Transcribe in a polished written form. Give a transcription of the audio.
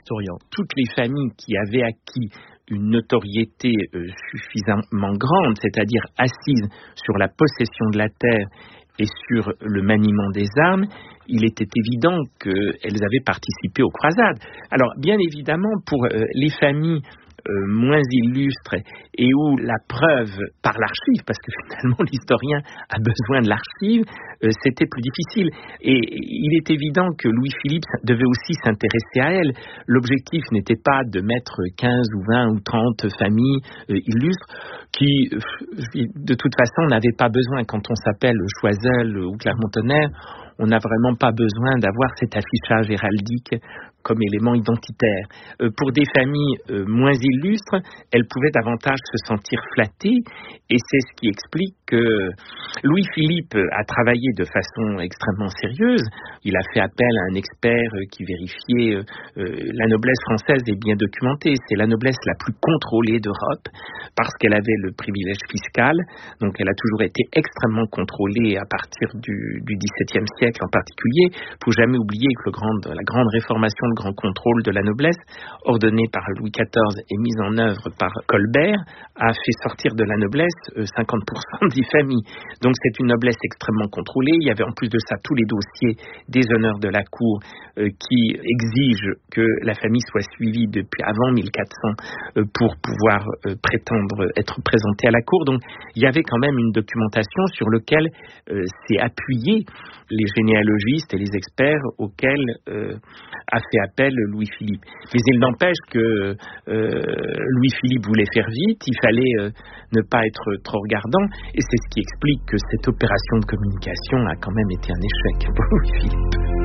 d'historiens. Toutes les familles qui avaient acquis une notoriété suffisamment grande, c'est-à-dire assise sur la possession de la terre et sur le maniement des armes, il était évident qu'elles avaient participé aux croisades. Alors, bien évidemment, pour les familles moins illustres et où la preuve par l'archive, parce que finalement l'historien a besoin de l'archive, c'était plus difficile. Et il est évident que Louis-Philippe devait aussi s'intéresser à elle. L'objectif n'était pas de mettre 15 ou 20 ou 30 familles illustres qui, de toute façon, n'avaient pas besoin. Quand on s'appelle Choiseul ou Clermont-Tonnerre, on n'a vraiment pas besoin d'avoir cet affichage héraldique comme élément identitaire. Pour des familles moins illustres, elles pouvaient davantage se sentir flattées, et c'est ce qui explique que Louis-Philippe a travaillé de façon extrêmement sérieuse. Il a fait appel à un expert qui vérifiait la noblesse française est bien documentée. C'est la noblesse la plus contrôlée d'Europe parce qu'elle avait le privilège fiscal, donc elle a toujours été extrêmement contrôlée à partir du XVIIe siècle en particulier. Il ne faut jamais oublier que la grande réformation, le grand contrôle de la noblesse, ordonné par Louis XIV et mis en œuvre par Colbert, a fait sortir de la noblesse 50% des familles. Donc c'est une noblesse extrêmement contrôlée. Il y avait en plus de ça tous les dossiers des honneurs de la cour qui exigent que la famille soit suivie depuis avant 1400 pour pouvoir prétendre être présentée à la cour. Donc il y avait quand même une documentation sur laquelle s'est appuyé les généalogistes et les experts auxquels a fait appel Louis-Philippe. Mais il n'empêche que Louis-Philippe voulait faire vite, il fallait ne pas être trop regardant, et c'est ce qui explique que cette opération de communication a quand même été un échec pour Louis-Philippe.